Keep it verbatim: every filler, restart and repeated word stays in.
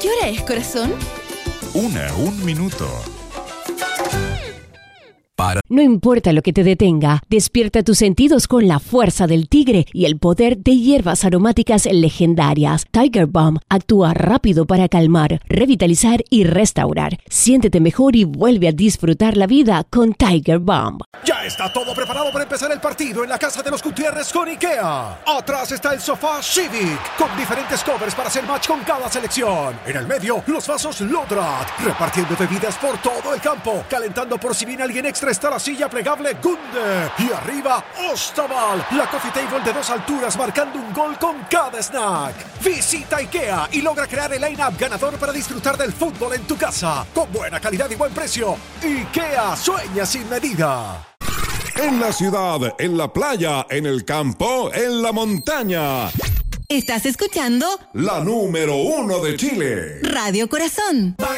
¿Qué hora es, corazón? Una, un minuto. Para. No importa lo que te detenga, despierta tus sentidos con la fuerza del tigre y el poder de hierbas aromáticas legendarias. Tiger Balm actúa rápido para calmar, revitalizar y restaurar. Siéntete mejor y vuelve a disfrutar la vida con Tiger Balm. Ya está todo preparado para empezar el partido en la casa de los Gutiérrez con IKEA. Atrás está el sofá Civic con diferentes covers para hacer match con cada selección. En el medio, los vasos Lodrat, repartiendo bebidas por todo el campo, calentando por si viene alguien extra. Está la silla plegable Gunde y arriba Ostaval, la coffee table de dos alturas marcando un gol con cada snack. Visita IKEA y logra crear el line-up ganador para disfrutar del fútbol en tu casa con buena calidad y buen precio. IKEA, sueña sin medida. En la ciudad, en la playa, en el campo, en la montaña. ¿Estás escuchando? La número uno de Chile. Radio Corazón.